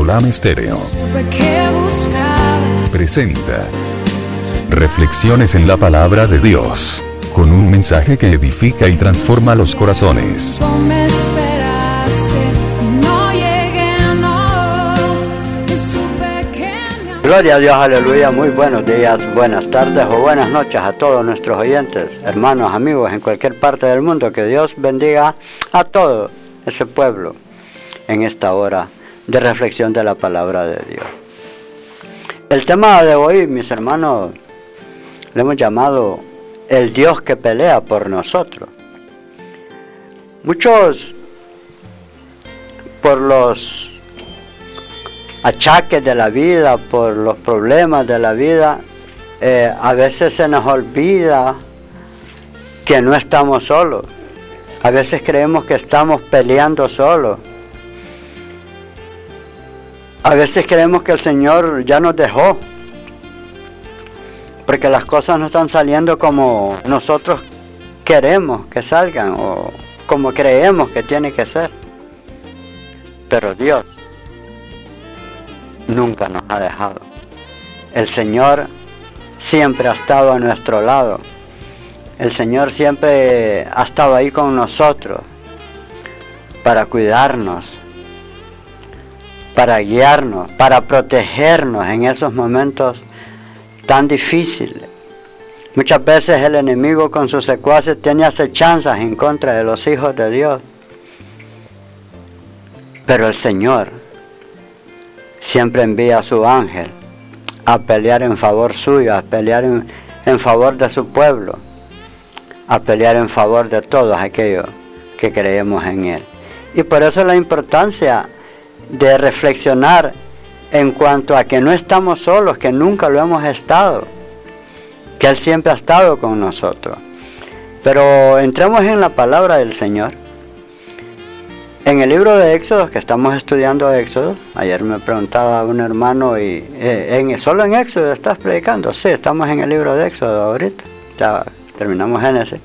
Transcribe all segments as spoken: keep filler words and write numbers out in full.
Rolam Estéreo presenta Reflexiones en la Palabra de Dios, con un mensaje que edifica y transforma los corazones. Gloria a Dios, aleluya, muy buenos días, buenas tardes o buenas noches a todos nuestros oyentes, hermanos, amigos en cualquier parte del mundo. Que Dios bendiga a todo ese pueblo en esta hora de reflexión de la palabra de Dios. El tema de hoy, mis hermanos, le hemos llamado el Dios que pelea por nosotros. Muchos, por los achaques de la vida, por los problemas de la vida, eh, a veces se nos olvida que no estamos solos. A veces creemos que estamos peleando solos. A veces creemos que el Señor ya nos dejó, porque las cosas no están saliendo como nosotros queremos que salgan o como creemos que tiene que ser. Pero Dios nunca nos ha dejado. El Señor siempre ha estado a nuestro lado. El Señor siempre ha estado ahí con nosotros para cuidarnos, para guiarnos, para protegernos en esos momentos tan difíciles. Muchas veces el enemigo con sus secuaces tiene acechanzas en contra de los hijos de Dios. Pero el Señor siempre envía a su ángel a pelear en favor suyo, a pelear en, en favor de su pueblo, a pelear en favor de todos aquellos que creemos en Él. Y por eso la importancia de reflexionar en cuanto a que no estamos solos, que nunca lo hemos estado, que Él siempre ha estado con nosotros. Pero entremos en la palabra del Señor. En el libro de Éxodo, que estamos estudiando Éxodo, ayer me preguntaba un hermano, y eh, en, ¿solo en Éxodo estás predicando? Sí, estamos en el libro de Éxodo ahorita, ya terminamos Génesis.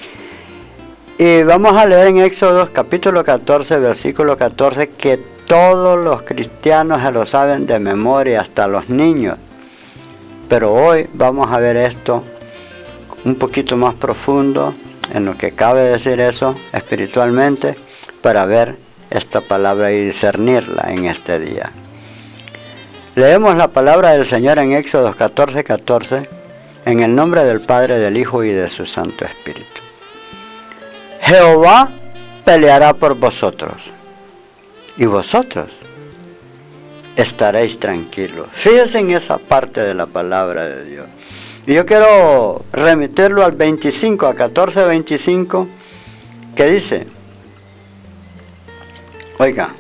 Y vamos a leer en Éxodo capítulo catorce, versículo catorce, que todos los cristianos se lo saben de memoria, hasta los niños. Pero hoy vamos a ver esto un poquito más profundo, en lo que cabe decir eso espiritualmente, para ver esta palabra y discernirla en este día. Leemos la palabra del Señor en Éxodo catorce, catorce, en el nombre del Padre, del Hijo y de su Santo Espíritu. Jehová peleará por vosotros, y vosotros estaréis tranquilos. Fíjense en esa parte de la palabra de Dios. Y yo quiero remitirlo al veinticinco, a catorce, veinticinco, que dice, oiga,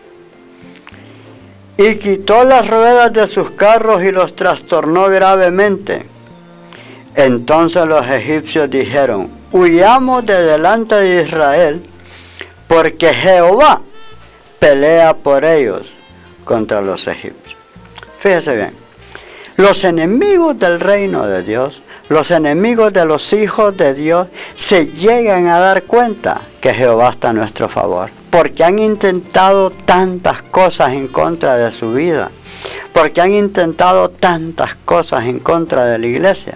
y quitó las ruedas de sus carros y los trastornó gravemente. Entonces los egipcios dijeron, huyamos de delante de Israel, porque Jehová pelea por ellos contra los egipcios. Fíjese bien, los enemigos del reino de Dios, los enemigos de los hijos de Dios, se llegan a dar cuenta que Jehová está a nuestro favor, porque han intentado tantas cosas en contra de su vida, porque han intentado tantas cosas en contra de la iglesia,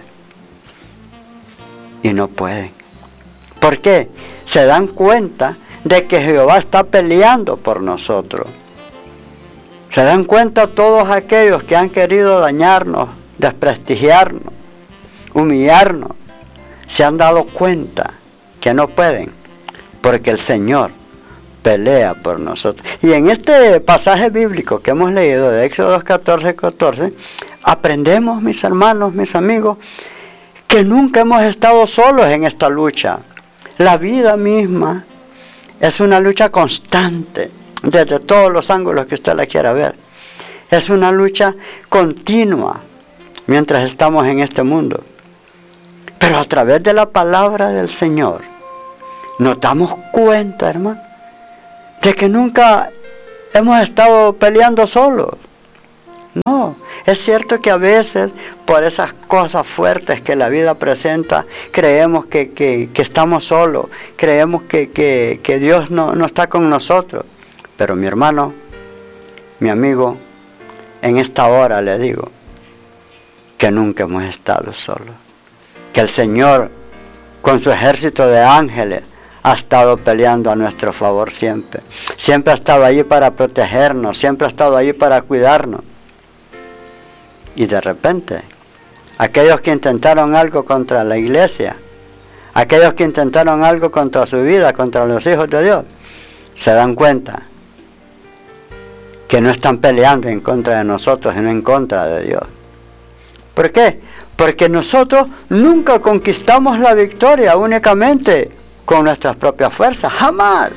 y no pueden. ¿Por qué? Se dan cuenta de que Jehová está peleando por nosotros. Se dan cuenta todos aquellos que han querido dañarnos, desprestigiarnos, humillarnos. Se han dado cuenta que no pueden, porque el Señor pelea por nosotros. Y en este pasaje bíblico que hemos leído de Éxodo catorce, catorce, aprendemos, mis hermanos, mis amigos, que nunca hemos estado solos en esta lucha. La vida misma es una lucha constante, desde todos los ángulos que usted la quiera ver. Es una lucha continua mientras estamos en este mundo. Pero a través de la palabra del Señor nos damos cuenta, hermano, de que nunca hemos estado peleando solos. No, es cierto que a veces por esas cosas fuertes que la vida presenta, creemos que, que, que estamos solos, creemos que, que, que Dios no, no está con nosotros. Pero mi hermano, mi amigo, en esta hora le digo que nunca hemos estado solos. Que el Señor, con su ejército de ángeles, ha estado peleando a nuestro favor siempre. Siempre ha estado allí para protegernos, siempre ha estado allí para cuidarnos. Y de repente, aquellos que intentaron algo contra la iglesia, aquellos que intentaron algo contra su vida, contra los hijos de Dios, se dan cuenta que no están peleando en contra de nosotros, sino en contra de Dios. ¿Por qué? Porque nosotros nunca conquistamos la victoria únicamente con nuestras propias fuerzas, jamás.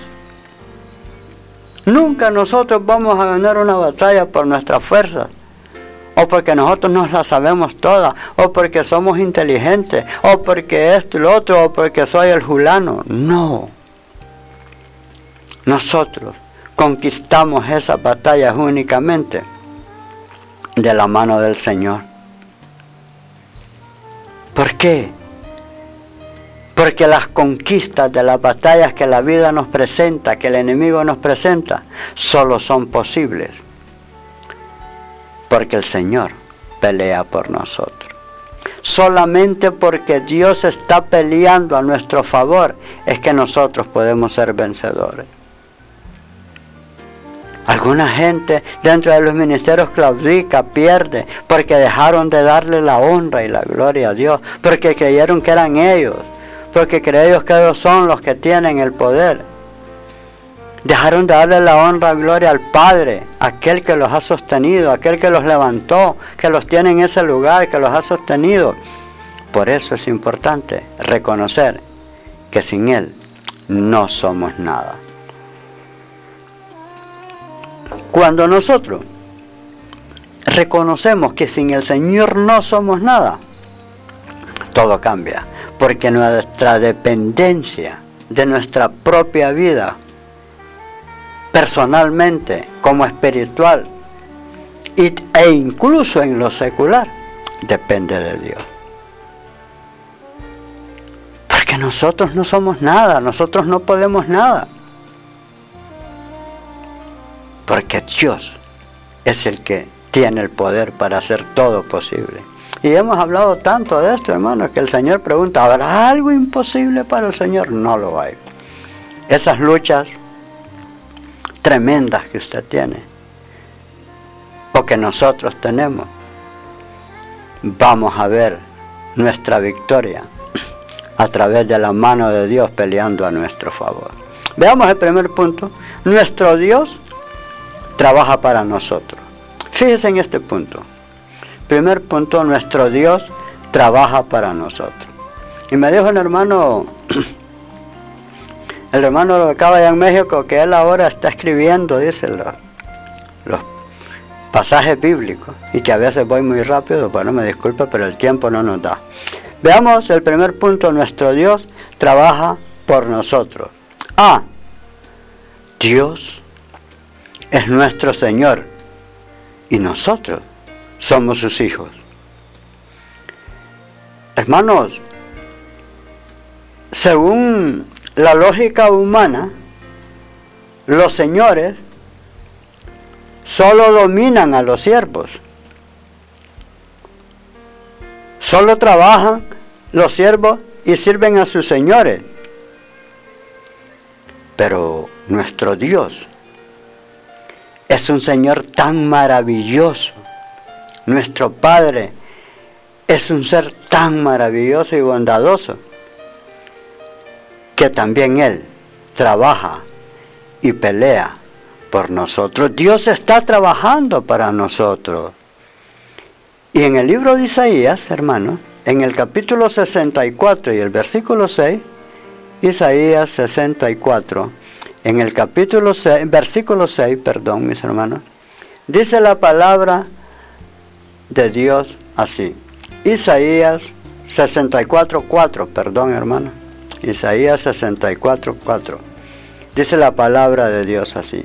Nunca nosotros vamos a ganar una batalla por nuestras fuerzas, o porque nosotros nos la sabemos todas, o porque somos inteligentes, o porque esto y lo otro, o porque soy el fulano. No. Nosotros conquistamos esas batallas únicamente de la mano del Señor. ¿Por qué? Porque las conquistas de las batallas que la vida nos presenta, que el enemigo nos presenta, solo son posibles porque el Señor pelea por nosotros. Solamente porque Dios está peleando a nuestro favor es que nosotros podemos ser vencedores. Alguna gente dentro de los ministerios claudica, pierde, porque dejaron de darle la honra y la gloria a Dios, porque creyeron que eran ellos, porque creyeron que ellos son los que tienen el poder. Dejaron de darle la honra y gloria al Padre, aquel que los ha sostenido, aquel que los levantó, que los tiene en ese lugar, que los ha sostenido. Por eso es importante reconocer que sin Él no somos nada. Cuando nosotros reconocemos que sin el Señor no somos nada, todo cambia, porque nuestra dependencia de nuestra propia vida, personalmente como espiritual, e incluso en lo secular, depende de Dios. Porque nosotros no somos nada, nosotros no podemos nada. Porque Dios es el que tiene el poder para hacer todo posible. Y hemos hablado tanto de esto, hermanos, que el Señor pregunta, ¿habrá algo imposible para el Señor? No lo hay. Esas luchas tremendas que usted tiene, o que nosotros tenemos, vamos a ver nuestra victoria a través de la mano de Dios peleando a nuestro favor. Veamos el primer punto. Nuestro Dios trabaja para nosotros. Fíjense en este punto. Primer punto, nuestro Dios trabaja para nosotros. Y me dijo un hermano, el hermano lo acaba allá en México, que él ahora está escribiendo, dice, los, los pasajes bíblicos, y que a veces voy muy rápido, bueno, me disculpe, pero el tiempo no nos da. Veamos el primer punto, nuestro Dios trabaja por nosotros. A. Dios es nuestro Señor y nosotros somos sus hijos. Hermanos, según la lógica humana, los señores solo dominan a los siervos. Solo trabajan los siervos y sirven a sus señores. Pero nuestro Dios es un Señor tan maravilloso. Nuestro Padre es un ser tan maravilloso y bondadoso que también Él trabaja y pelea por nosotros. Dios está trabajando para nosotros. Y en el libro de Isaías, hermanos, en el capítulo sesenta y cuatro y el versículo seis, Isaías sesenta y cuatro, en el capítulo seis, versículo seis, perdón, mis hermanos, dice la palabra de Dios así. Isaías sesenta y cuatro, cuatro, perdón, hermano. Isaías sesenta y cuatro, cuatro. Dice la palabra de Dios así.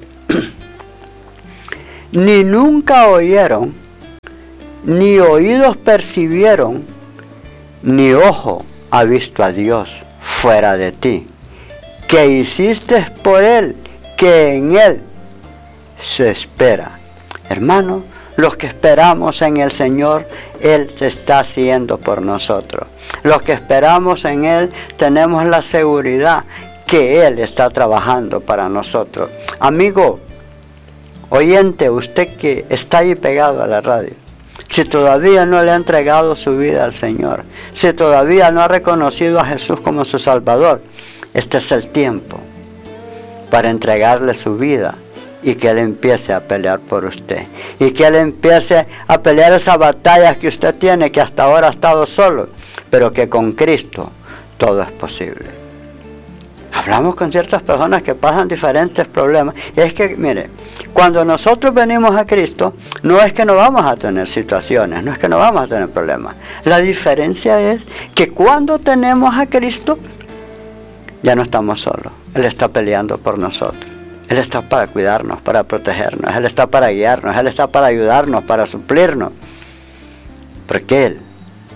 Ni nunca oyeron, ni oídos percibieron, ni ojo ha visto a Dios fuera de ti, que hiciste por Él, que en Él se espera. Hermano, los que esperamos en el Señor, Él se está haciendo por nosotros. Los que esperamos en Él, tenemos la seguridad que Él está trabajando para nosotros. Amigo, oyente, usted que está ahí pegado a la radio, si todavía no le ha entregado su vida al Señor, si todavía no ha reconocido a Jesús como su Salvador, este es el tiempo para entregarle su vida y que Él empiece a pelear por usted. Y que Él empiece a pelear esas batallas que usted tiene, que hasta ahora ha estado solo, pero que con Cristo todo es posible. Hablamos con ciertas personas que pasan diferentes problemas. Y es que, mire, cuando nosotros venimos a Cristo, no es que no vamos a tener situaciones, no es que no vamos a tener problemas. La diferencia es que cuando tenemos a Cristo, ya no estamos solos. Él está peleando por nosotros. Él está para cuidarnos, para protegernos. Él está para guiarnos. Él está para ayudarnos, para suplirnos. Porque Él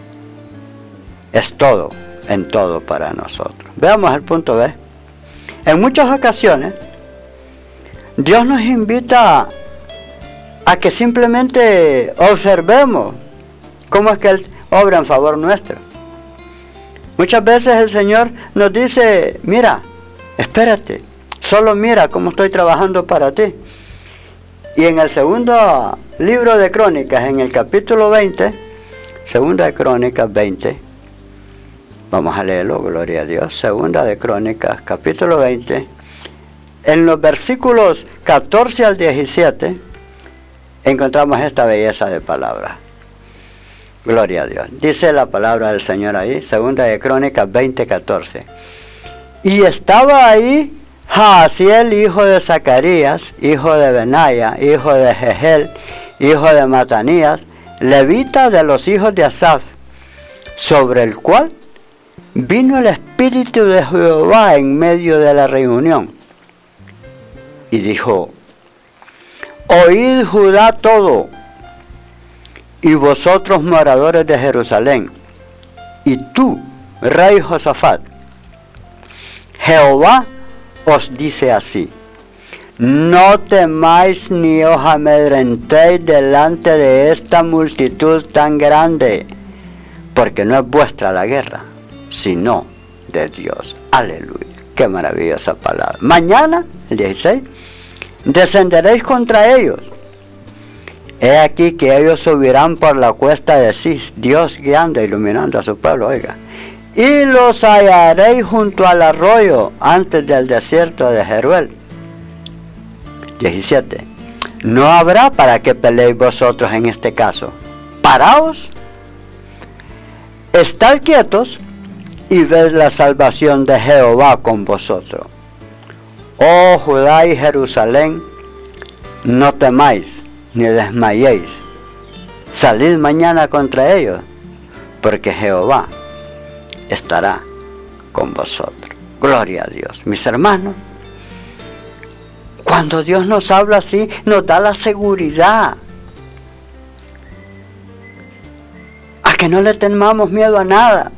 es todo, en todo para nosotros. Veamos el punto B. En muchas ocasiones, Dios nos invita a, a que simplemente observemos cómo es que Él obra en favor nuestro. Muchas veces el Señor nos dice, mira, espérate, solo mira cómo estoy trabajando para ti. Y en el segundo libro de Crónicas, en el capítulo veinte, segunda de Crónicas veinte, vamos a leerlo, gloria a Dios, segunda de Crónicas, capítulo veinte, en los versículos catorce al diecisiete, encontramos esta belleza de palabras. Gloria a Dios. Dice la palabra del Señor ahí, segunda de Crónicas veinte, catorce. Y estaba ahí Jaasiel, hijo de Zacarías, hijo de Benaya, hijo de Jehiel, hijo de Matanías, levita de los hijos de Asaf, sobre el cual vino el Espíritu de Jehová en medio de la reunión. Y dijo, oíd Judá todo, y vosotros moradores de Jerusalén, y tú, rey Josafat, Jehová os dice así, no temáis ni os amedrentéis delante de esta multitud tan grande, porque no es vuestra la guerra, sino de Dios. Aleluya, qué maravillosa palabra. Mañana, el dieciséis, descenderéis contra ellos. He aquí que ellos subirán por la cuesta de Cis, Dios guiando e iluminando a su pueblo, oiga. Y los hallaréis junto al arroyo, antes del desierto de Jeruel. diecisiete. No habrá para que peleéis vosotros en este caso. Paraos, estad quietos, y ved la salvación de Jehová con vosotros. Oh Judá y Jerusalén, no temáis, ni desmayéis. Salid mañana contra ellos, porque Jehová estará con vosotros. Gloria a Dios. Mis hermanos, cuando Dios nos habla así, nos da la seguridad a que no le temamos miedo a nada.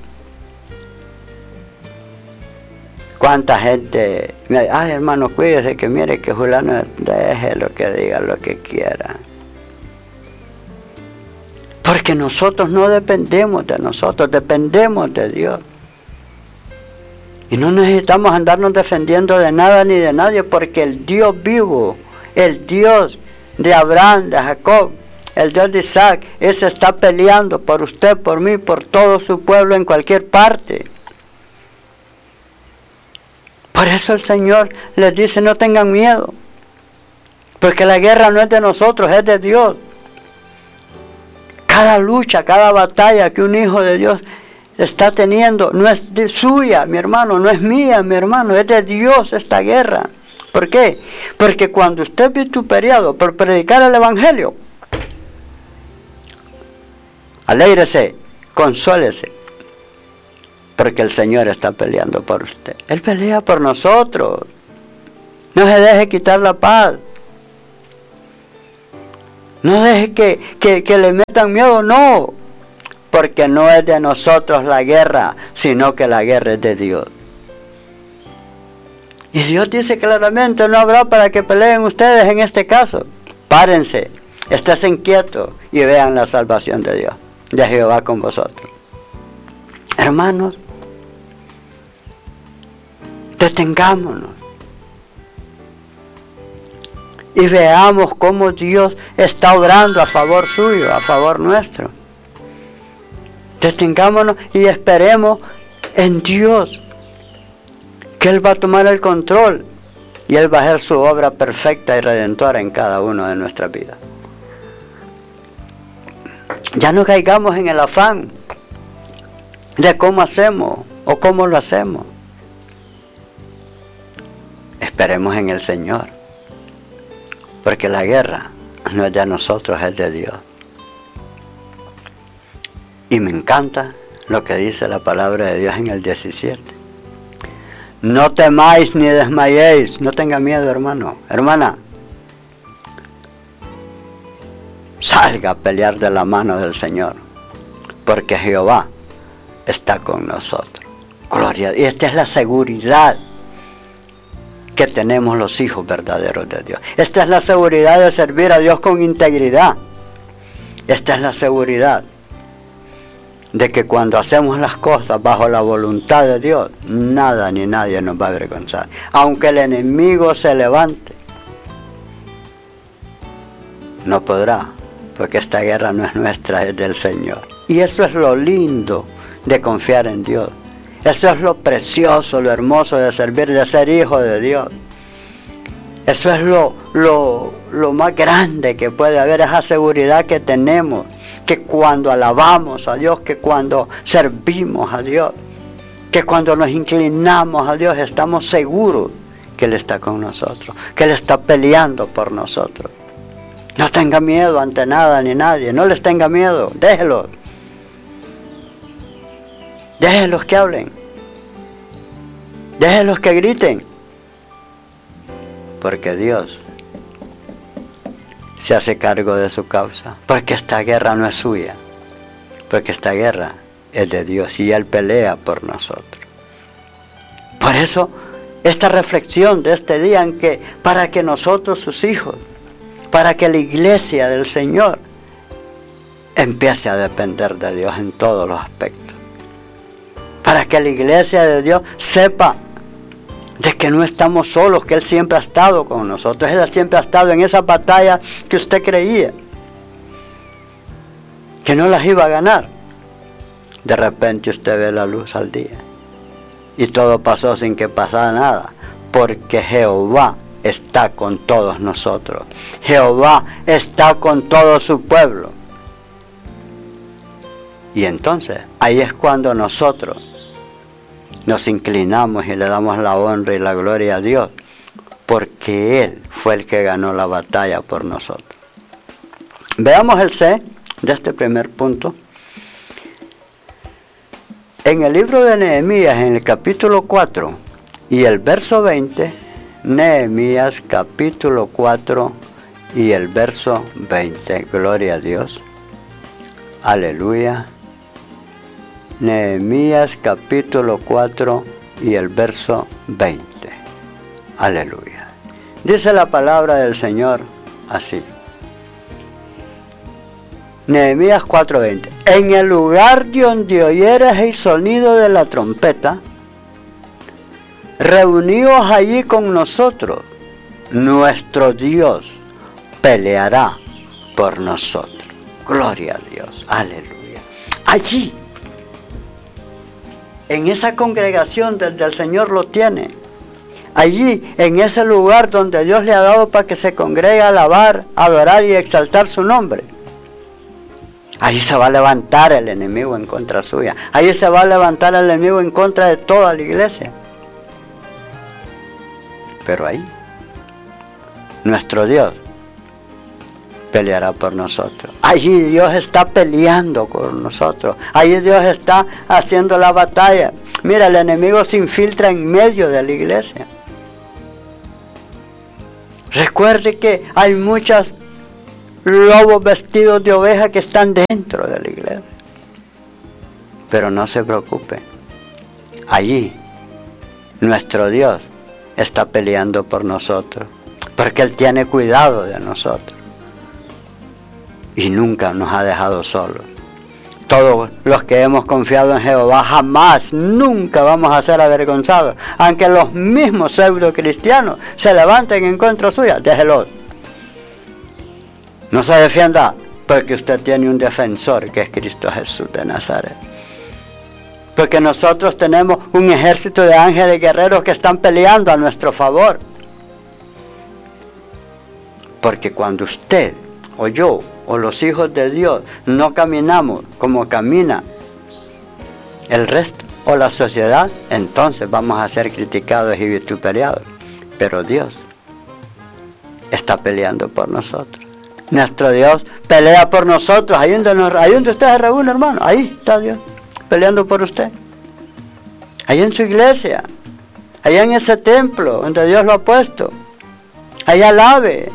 Cuánta gente me dice, ay hermano, cuídese, que mire que fulano deje lo que diga, lo que quiera. Porque nosotros no dependemos de nosotros, dependemos de Dios. Y no necesitamos andarnos defendiendo de nada ni de nadie, porque el Dios vivo, el Dios de Abraham, de Jacob, el Dios de Isaac, ese está peleando por usted, por mí, por todo su pueblo en cualquier parte. Por eso el Señor les dice, no tengan miedo, porque la guerra no es de nosotros, es de Dios. Cada lucha, cada batalla que un hijo de Dios está teniendo, no es de suya, mi hermano, no es mía, mi hermano, es de Dios esta guerra. ¿Por qué? Porque cuando usted es vituperiado por predicar el Evangelio, alégrese, consuélese, porque el Señor está peleando por usted. Él pelea por nosotros. No se deje quitar la paz. No deje que, que, que le metan miedo, no. Porque no es de nosotros la guerra, sino que la guerra es de Dios. Y Dios dice claramente, no habrá para que peleen ustedes en este caso. Párense, Estés inquieto y vean la salvación de Dios, de Jehová con vosotros. Hermanos, detengámonos y veamos cómo Dios está obrando a favor suyo, a favor nuestro. Detengámonos y esperemos en Dios, que Él va a tomar el control y Él va a hacer su obra perfecta y redentora en cada uno de nuestras vidas. Ya no caigamos en el afán de cómo hacemos o cómo lo hacemos. Esperemos en el Señor, porque la guerra no es de nosotros, es de Dios. Y me encanta lo que dice la palabra de Dios en el diecisiete. No temáis ni desmayéis, no tenga miedo, hermano, hermana. Salga a pelear de la mano del Señor, porque Jehová está con nosotros. Gloria. Y esta es la seguridad que tenemos los hijos verdaderos de Dios. Esta es la seguridad de servir a Dios con integridad. Esta es la seguridad de que cuando hacemos las cosas bajo la voluntad de Dios, nada ni nadie nos va a avergonzar. Aunque el enemigo se levante, no podrá, porque esta guerra no es nuestra, es del Señor. Y eso es lo lindo de confiar en Dios. Eso es lo precioso, lo hermoso de servir, de ser hijo de Dios. Eso es lo, lo, lo más grande que puede haber, esa seguridad que tenemos, que cuando alabamos a Dios, que cuando servimos a Dios, que cuando nos inclinamos a Dios, estamos seguros que Él está con nosotros, que Él está peleando por nosotros. No tenga miedo ante nada ni nadie, no les tenga miedo, déjelos. Déjenlos que hablen. Déjenlos que griten. Porque Dios se hace cargo de su causa. Porque esta guerra no es suya. Porque esta guerra es de Dios y Él pelea por nosotros. Por eso, esta reflexión de este día en que para que nosotros, sus hijos, para que la iglesia del Señor empiece a depender de Dios en todos los aspectos. Para que la iglesia de Dios sepa de que no estamos solos, que Él siempre ha estado con nosotros. Él siempre ha estado en esa batalla que usted creía que no las iba a ganar. De repente usted ve la luz al día y todo pasó sin que pasara nada, porque Jehová está con todos nosotros. Jehová está con todo su pueblo. Y entonces, ahí es cuando nosotros nos inclinamos y le damos la honra y la gloria a Dios, porque Él fue el que ganó la batalla por nosotros. Veamos el C de este primer punto. En el libro de Nehemías, en el capítulo cuatro y el verso veinte, Nehemías capítulo cuatro y el verso veinte, gloria a Dios, aleluya. Nehemías capítulo cuatro y el verso veinte. Aleluya. Dice la palabra del Señor así. Nehemías cuatro veinte. En el lugar donde oyeres el sonido de la trompeta, reuníos allí con nosotros. Nuestro Dios peleará por nosotros. Gloria a Dios. Aleluya. Allí, en esa congregación donde el Señor lo tiene, allí, en ese lugar donde Dios le ha dado para que se congregue a alabar, adorar y exaltar su nombre, allí se va a levantar el enemigo en contra suya. Allí se va a levantar el enemigo en contra de toda la iglesia. Pero ahí, nuestro Dios peleará por nosotros. Allí Dios está peleando con nosotros. Allí Dios está haciendo la batalla. Mira, el enemigo se infiltra en medio de la iglesia. Recuerde que hay muchos lobos vestidos de oveja que están dentro de la iglesia. Pero no se preocupe. Allí nuestro Dios está peleando por nosotros, porque Él tiene cuidado de nosotros. y nunca nos ha dejado solos. Todos los que hemos confiado en Jehová jamás, nunca vamos a ser avergonzados. Aunque los mismos pseudo cristianos se levanten en contra suya, déjelo. No se defienda, porque usted tiene un defensor que es Cristo Jesús de Nazaret. Porque nosotros tenemos un ejército de ángeles guerreros que están peleando a nuestro favor. Porque cuando usted o yo o los hijos de Dios no caminamos como camina el resto o la sociedad, entonces vamos a ser criticados y vituperados. Pero Dios está peleando por nosotros. Nuestro Dios pelea por nosotros. Ahí donde, nos, ahí donde usted se reúne, hermano, ahí está Dios peleando por usted. Ahí en su iglesia, allá en ese templo donde Dios lo ha puesto. Allá alabe.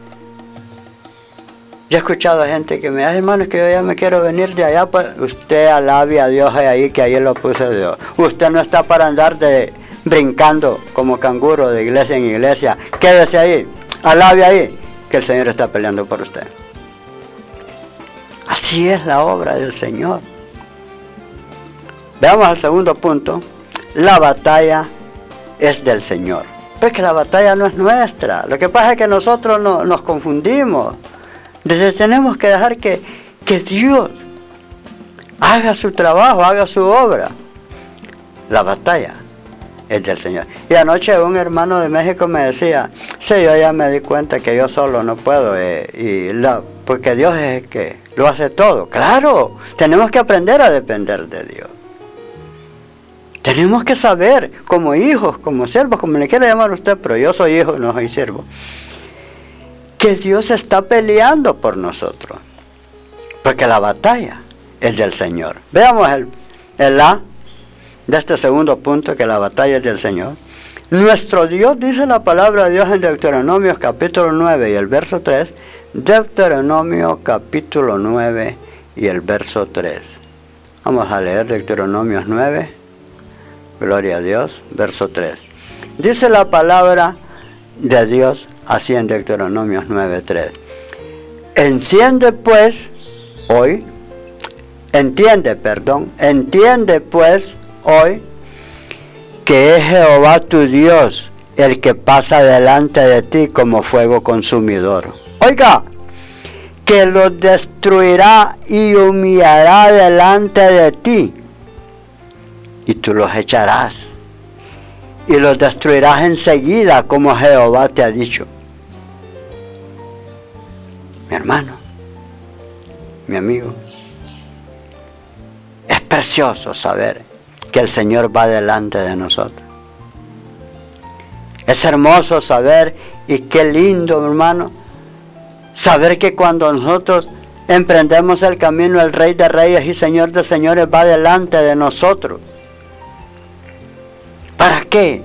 Yo he escuchado a gente que me dice, hermano, que yo ya me quiero venir de allá. Pues usted alabe a Dios ahí, que ahí lo puso Dios. Usted no está para andar de brincando como canguro de iglesia en iglesia. Quédese ahí, alabe ahí, que el Señor está peleando por usted. Así es la obra del Señor. Veamos el segundo punto. La batalla es del Señor. Porque la batalla no es nuestra. Lo que pasa es que nosotros no, nos confundimos. Entonces tenemos que dejar que, que Dios haga su trabajo, haga su obra. La batalla es del Señor. Y anoche un hermano de México me decía, sí, yo ya me di cuenta que yo solo no puedo, eh, y la, porque Dios es el que lo hace todo. Claro, tenemos que aprender a depender de Dios. Tenemos que saber, como hijos, como siervos, como le quiera llamar usted, pero yo soy hijo, no soy siervo, que Dios está peleando por nosotros, porque la batalla es del Señor. Veamos el, el A de este segundo punto, que la batalla es del Señor. Nuestro Dios, dice la palabra de Dios en Deuteronomio capítulo nueve y el verso tres, Deuteronomio capítulo nueve y el verso tres. Vamos a leer Deuteronomio nueve, gloria a Dios, verso tres. Dice la palabra de Dios así en Deuteronomio nueve tres. Enciende pues hoy, entiende, perdón, entiende pues hoy que es Jehová tu Dios el que pasa delante de ti como fuego consumidor. Oiga, que los destruirá y humillará delante de ti, y tú los echarás y los destruirás enseguida como Jehová te ha dicho. Mi hermano, mi amigo, es precioso saber que el Señor va delante de nosotros. Es hermoso saber, y qué lindo, mi hermano, saber que cuando nosotros emprendemos el camino, el Rey de Reyes y Señor de Señores va delante de nosotros. ¿Para qué?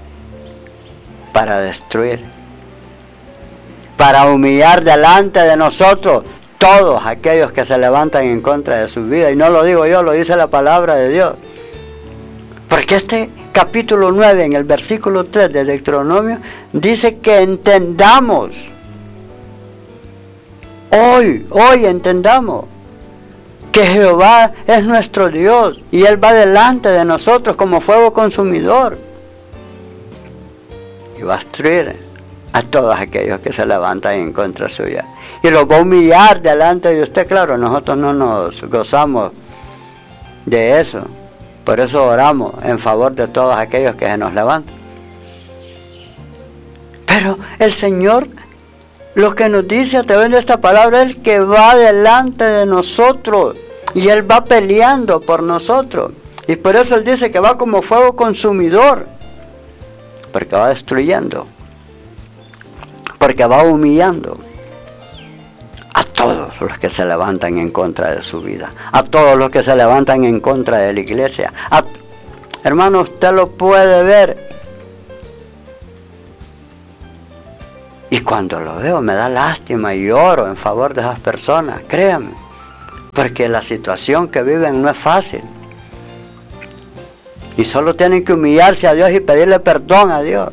Para destruir, para humillar delante de nosotros todos aquellos que se levantan en contra de su vida. Y no lo digo yo, lo dice la palabra de Dios. Porque este capítulo nueve, en el versículo tres de Deuteronomio, dice que entendamos. Hoy, hoy entendamos que Jehová es nuestro Dios y Él va delante de nosotros como fuego consumidor. Y va a destruir a todos aquellos que se levantan en contra suya. Y los va a humillar delante de usted. Claro, nosotros no nos gozamos de eso. Por eso oramos en favor de todos aquellos que se nos levantan. Pero el Señor, lo que nos dice a través de esta palabra, es que va delante de nosotros. Y Él va peleando por nosotros. Y por eso Él dice que va como fuego consumidor. Porque va destruyendo. Porque va humillando a todos los que se levantan en contra de su vida, a todos los que se levantan en contra de la iglesia. A, hermano, usted lo puede ver. Y cuando lo veo me da lástima y lloro en favor de esas personas, créanme, porque la situación que viven no es fácil. Y solo tienen que humillarse a Dios y pedirle perdón a Dios.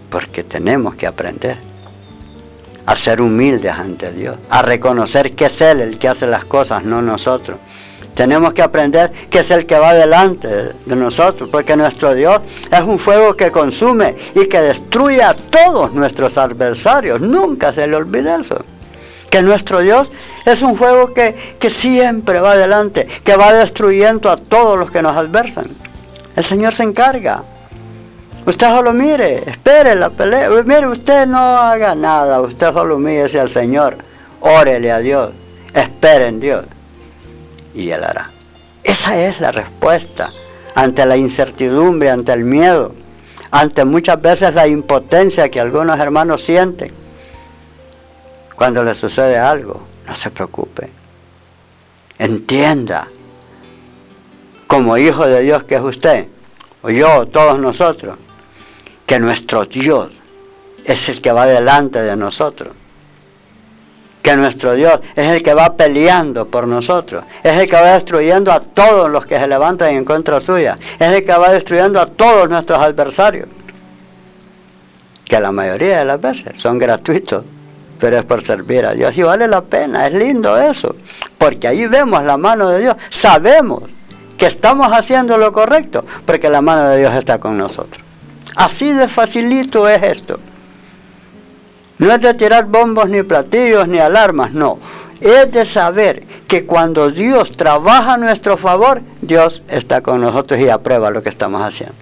Porque tenemos que aprender a ser humildes ante Dios, a reconocer que es Él el que hace las cosas, no nosotros. Tenemos que aprender que es el que va delante de nosotros, porque nuestro Dios es un fuego que consume y que destruye a todos nuestros adversarios. Nunca se le olvide eso. Que nuestro Dios es un fuego que, que siempre va adelante, que va destruyendo a todos los que nos adversan. El Señor se encarga. Usted solo mire, espere la pelea. Mire, usted no haga nada, usted solo mírese al Señor, órele a Dios, espere en Dios y Él hará. Esa es la respuesta ante la incertidumbre, ante el miedo, ante muchas veces la impotencia que algunos hermanos sienten. Cuando les sucede algo, no se preocupe. Entienda, como hijo de Dios que es usted, o yo, o todos nosotros, que nuestro Dios es el que va delante de nosotros. Que nuestro Dios es el que va peleando por nosotros. Es el que va destruyendo a todos los que se levantan en contra suya. Es el que va destruyendo a todos nuestros adversarios. Que la mayoría de las veces son gratuitos, pero es por servir a Dios. Y vale la pena, es lindo eso. Porque ahí vemos la mano de Dios. Sabemos que estamos haciendo lo correcto, porque la mano de Dios está con nosotros. Así de facilito es esto. No es de tirar bombos, ni platillos, ni alarmas, no. Es de saber que cuando Dios trabaja a nuestro favor, Dios está con nosotros y aprueba lo que estamos haciendo.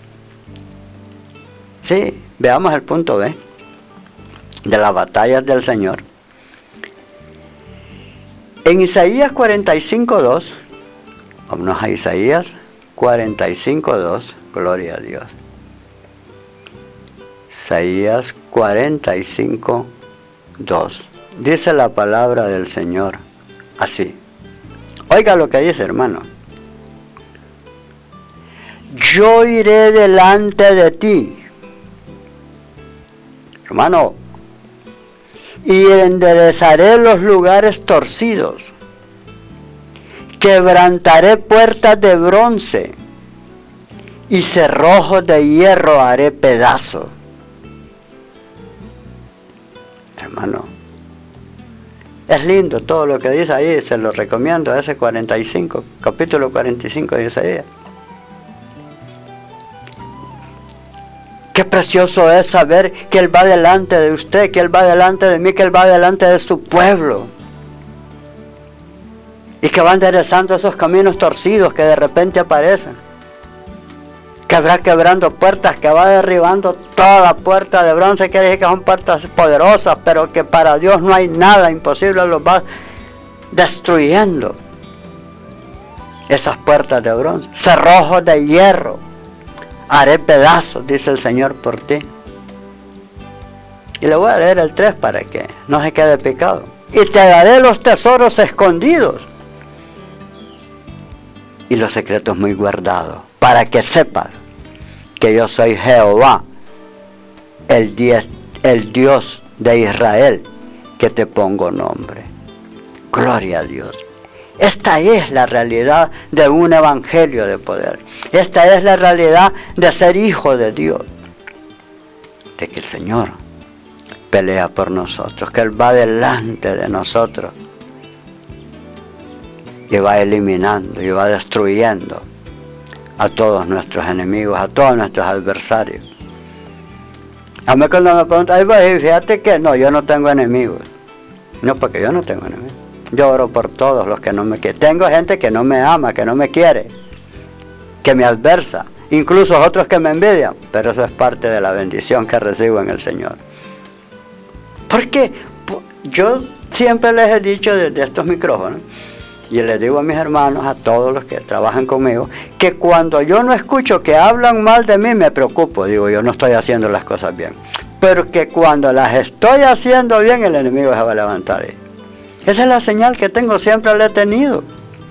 Sí, veamos el punto B de las batallas del Señor. En Isaías cuarenta y cinco, dos, vámonos a Isaías cuarenta y cinco, dos, gloria a Dios. Isaías cuarenta y cinco, dos. Dice la palabra del Señor así. Oiga lo que dice, hermano. Yo iré delante de ti, hermano, y enderezaré los lugares torcidos. Quebrantaré puertas de bronce y cerrojos de hierro haré pedazos. Hermano, es lindo todo lo que dice ahí, se lo recomiendo, ese cuarenta y cinco, capítulo cuarenta y cinco de Isaías. Qué precioso es saber que Él va delante de usted, que Él va delante de mí, que Él va delante de su pueblo. Y que va enderezando esos caminos torcidos que de repente aparecen. Que va quebrando puertas, que va derribando toda puerta de bronce, quiere decir que son puertas poderosas, pero que para Dios no hay nada imposible, los va destruyendo. Esas puertas de bronce, cerrojos de hierro, haré pedazos, dice el Señor por ti. Y le voy a leer el tres para que no se quede picado. Y te daré los tesoros escondidos y los secretos muy guardados, para que sepas que yo soy Jehová, el, die- el Dios de Israel, que te pongo nombre. Gloria a Dios. Esta es la realidad de un evangelio de poder. Esta es la realidad de ser hijo de Dios. De que el Señor pelea por nosotros, que Él va delante de nosotros y va eliminando y va destruyendo a todos nuestros enemigos, a todos nuestros adversarios. A mí cuando me preguntan, ay, fíjate que no, yo no tengo enemigos. No, porque yo no tengo enemigos. Yo oro por todos los que no me quieren. Tengo gente que no me ama, que no me quiere, que me adversa, incluso otros que me envidian, pero eso es parte de la bendición que recibo en el Señor. Porque yo siempre les he dicho desde estos micrófonos, y les digo a mis hermanos, a todos los que trabajan conmigo, que cuando yo no escucho que hablan mal de mí, me preocupo. Digo, yo no estoy haciendo las cosas bien. Pero que cuando las estoy haciendo bien, el enemigo se va a levantar. Esa es la señal que tengo, siempre la he tenido.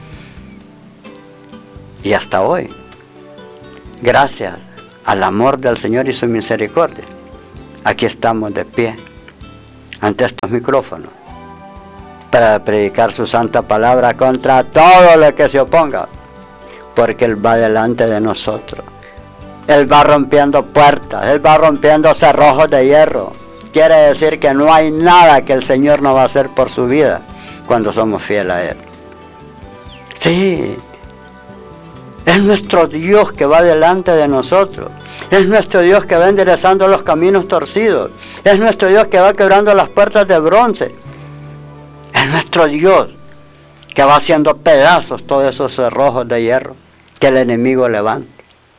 Y hasta hoy, gracias al amor del Señor y su misericordia, aquí estamos de pie, ante estos micrófonos, para predicar su santa palabra contra todo lo que se oponga, porque Él va delante de nosotros Él va rompiendo puertas, Él va rompiendo cerrojos de hierro. Quiere decir que no hay nada que el Señor no va a hacer por su vida cuando somos fieles a Él. Sí, es nuestro Dios que va delante de nosotros. Es nuestro Dios que va enderezando los caminos torcidos. Es nuestro Dios que va quebrando las puertas de bronce. Es nuestro Dios que va haciendo pedazos todos esos cerrojos de hierro que el enemigo levanta.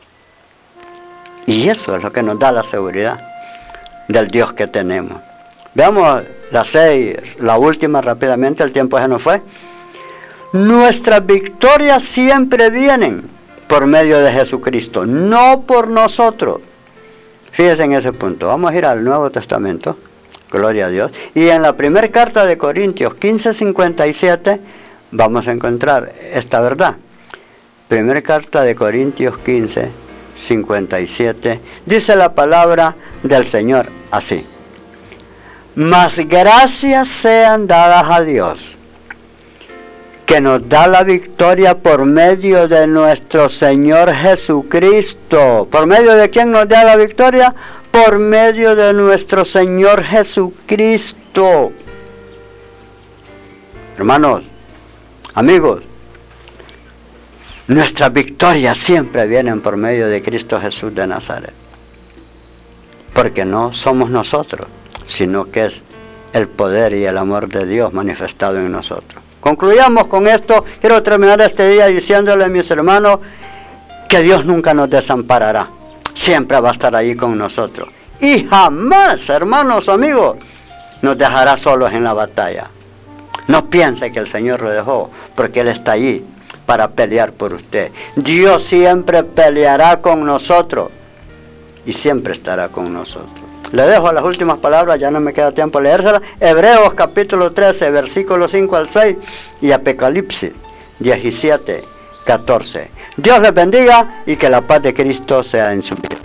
Y eso es lo que nos da la seguridad del Dios que tenemos. Veamos la seis, la última rápidamente, el tiempo ya no fue. Nuestras victorias siempre vienen por medio de Jesucristo, no por nosotros. Fíjense en ese punto. Vamos a ir al Nuevo Testamento, gloria a Dios. Y en la primera carta de Corintios quince cincuenta y siete vamos a encontrar esta verdad. Primera carta de Corintios quince cincuenta y siete, dice la palabra del Señor así: mas gracias sean dadas a Dios, que nos da la victoria por medio de nuestro Señor Jesucristo. ¿Por medio de quién nos da la victoria? Por medio de nuestro Señor Jesucristo. Hermanos, amigos, nuestras victorias siempre vienen por medio de Cristo Jesús de Nazaret. Porque no somos nosotros, sino que es el poder y el amor de Dios manifestado en nosotros. Concluyamos con esto. Quiero terminar este día diciéndole a mis hermanos que Dios nunca nos desamparará. Siempre va a estar ahí con nosotros. Y jamás, hermanos, amigos, nos dejará solos en la batalla. No piense que el Señor lo dejó, porque Él está allí para pelear por usted. Dios siempre peleará con nosotros y siempre estará con nosotros. Le dejo las últimas palabras, ya no me queda tiempo de leérselas. Hebreos capítulo trece, versículos cinco al seis y Apocalipsis diecisiete, catorce. Dios les bendiga y que la paz de Cristo sea en su vida.